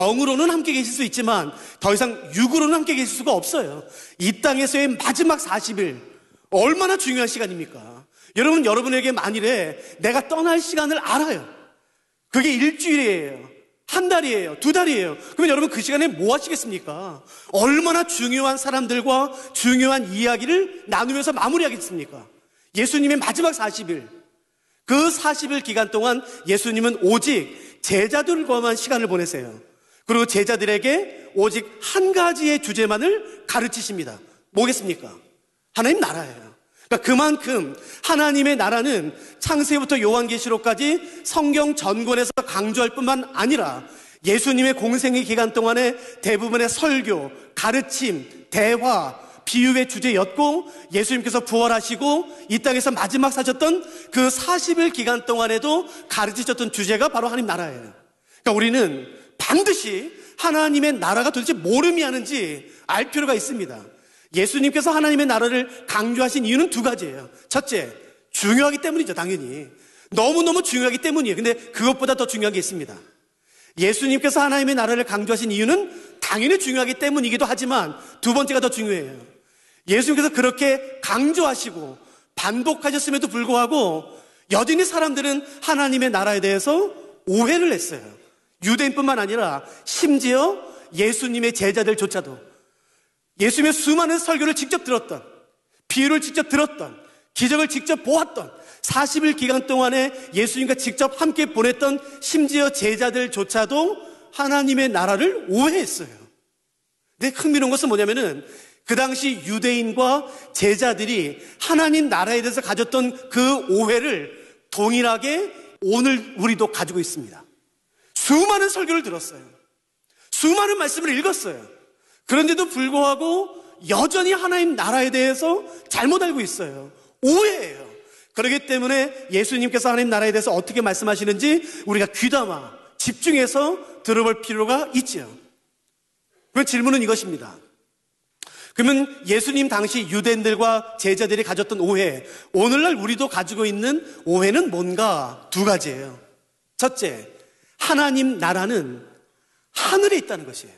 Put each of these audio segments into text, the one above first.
영으로는 함께 계실 수 있지만 더 이상 육으로는 함께 계실 수가 없어요. 이 땅에서의 마지막 40일, 얼마나 중요한 시간입니까? 여러분, 여러분에게 만일에 내가 떠날 시간을 알아요. 그게 일주일이에요, 한 달이에요, 두 달이에요. 그러면 여러분 그 시간에 뭐 하시겠습니까? 얼마나 중요한 사람들과 중요한 이야기를 나누면서 마무리하겠습니까? 예수님의 마지막 40일, 그 40일 기간 동안 예수님은 오직 제자들과만 시간을 보내세요. 그리고 제자들에게 오직 한 가지의 주제만을 가르치십니다. 뭐겠습니까? 하나님 나라예요. 그러니까 그만큼 하나님의 나라는 창세기부터 요한계시록까지 성경 전권에서 강조할 뿐만 아니라 예수님의 공생의 기간 동안에 대부분의 설교, 가르침, 대화, 비유의 주제였고, 예수님께서 부활하시고 이 땅에서 마지막 사셨던 그 40일 기간 동안에도 가르치셨던 주제가 바로 하나님 나라예요. 그러니까 우리는 반드시 하나님의 나라가 도대체 뭘 의미하는지 알 필요가 있습니다. 예수님께서 하나님의 나라를 강조하신 이유는 두 가지예요. 첫째, 중요하기 때문이죠. 당연히 너무너무 중요하기 때문이에요. 근데 그것보다 더 중요한 게 있습니다. 예수님께서 하나님의 나라를 강조하신 이유는 당연히 중요하기 때문이기도 하지만 두 번째가 더 중요해요. 예수님께서 그렇게 강조하시고 반복하셨음에도 불구하고 여전히 사람들은 하나님의 나라에 대해서 오해를 했어요. 유대인뿐만 아니라 심지어 예수님의 제자들조차도 예수님의 수많은 설교를 직접 들었던, 비유를 직접 들었던, 기적을 직접 보았던 40일 기간 동안에 예수님과 직접 함께 보냈던 심지어 제자들조차도 하나님의 나라를 오해했어요. 근데 흥미로운 것은 뭐냐면은 그 당시 유대인과 제자들이 하나님 나라에 대해서 가졌던 그 오해를 동일하게 오늘 우리도 가지고 있습니다. 수많은 설교를 들었어요. 수많은 말씀을 읽었어요. 그런데도 불구하고 여전히 하나님 나라에 대해서 잘못 알고 있어요. 오해예요. 그렇기 때문에 예수님께서 하나님 나라에 대해서 어떻게 말씀하시는지 우리가 귀담아 집중해서 들어볼 필요가 있죠. 그럼 질문은 이것입니다. 그러면 예수님 당시 유대인들과 제자들이 가졌던 오해, 오늘날 우리도 가지고 있는 오해는 뭔가? 두 가지예요. 첫째, 하나님 나라는 하늘에 있다는 것이에요.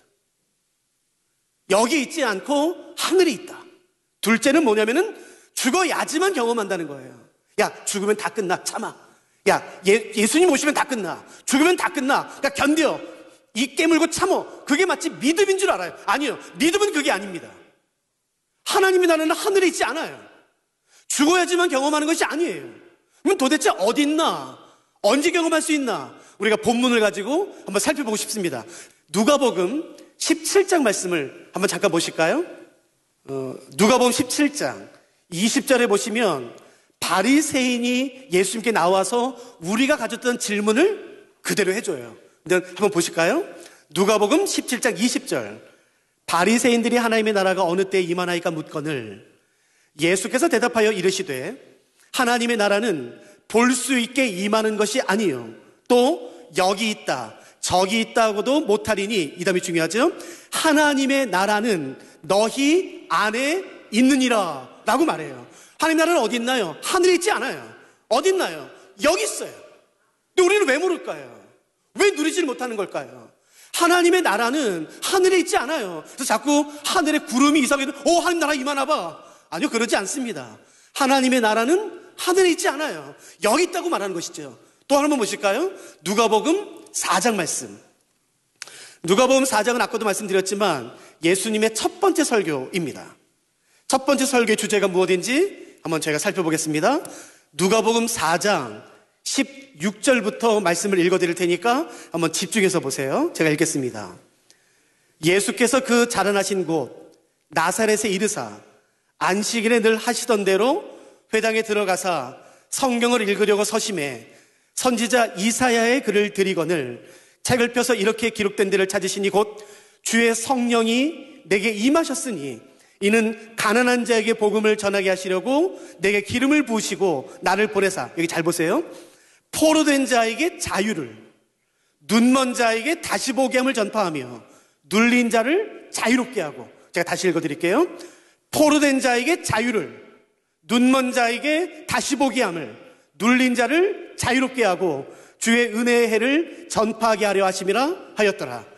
여기 있지 않고 하늘에 있다. 둘째는 뭐냐면은 죽어야지만 경험한다는 거예요. 야, 죽으면 다 끝나. 참아. 야, 예수님 오시면 다 끝나. 죽으면 다 끝나. 그러니까 견뎌. 이 깨물고 참어. 그게 마치 믿음인 줄 알아요. 아니요, 믿음은 그게 아닙니다. 하나님의 나라는 하늘에 있지 않아요. 죽어야지만 경험하는 것이 아니에요. 그럼 도대체 어디 있나? 언제 경험할 수 있나? 우리가 본문을 가지고 한번 살펴보고 싶습니다. 누가복음 17장 말씀을 한번 잠깐 보실까요? 누가복음 17장 20절에 보시면 바리새인이 예수님께 나와서 우리가 가졌던 질문을 그대로 해줘요. 한번 보실까요? 누가복음 17장 20절. 바리새인들이 하나님의 나라가 어느 때에 임하나이까 묻거늘 예수께서 대답하여 이르시되 하나님의 나라는 볼 수 있게 임하는 것이 아니요 또 여기 있다 저기 있다고도 못하리니, 이 다음이 중요하죠. 하나님의 나라는 너희 안에 있느니라 라고 말해요. 하나님 나라는 어디 있나요? 하늘에 있지 않아요. 어디 있나요? 여기 있어요. 근데 우리는 왜 모를까요? 왜 누리지 못하는 걸까요? 하나님의 나라는 하늘에 있지 않아요. 그래서 자꾸 하늘에 구름이 이상해도 하나님 나라 임하나 봐. 아니요, 그러지 않습니다. 하나님의 나라는 하늘에 있지 않아요. 여기 있다고 말하는 것이죠. 또 한번 보실까요? 누가복음 4장 말씀. 누가복음 4장은 아까도 말씀드렸지만 예수님의 첫 번째 설교입니다. 첫 번째 설교의 주제가 무엇인지 한번 저희가 살펴보겠습니다. 누가복음 4장 16절부터 말씀을 읽어드릴 테니까 한번 집중해서 보세요. 제가 읽겠습니다. 예수께서 그 자라나신 곳 나사렛에 이르사 안식일에 늘 하시던 대로 회당에 들어가사 성경을 읽으려고 서심해 선지자 이사야의 글을 드리거늘 책을 펴서 이렇게 기록된 데를 찾으시니 곧 주의 성령이 내게 임하셨으니 이는 가난한 자에게 복음을 전하게 하시려고 내게 기름을 부으시고 나를 보내사, 여기 잘 보세요, 포로된 자에게 자유를, 눈먼 자에게 다시 보게 함을 전파하며 눌린 자를 자유롭게 하고, 제가 다시 읽어드릴게요. 포로된 자에게 자유를, 눈먼 자에게 다시 보게 함을, 눌린 자를 자유롭게 하고 주의 은혜의 해를 전파하게 하려 하심이라 하였더라.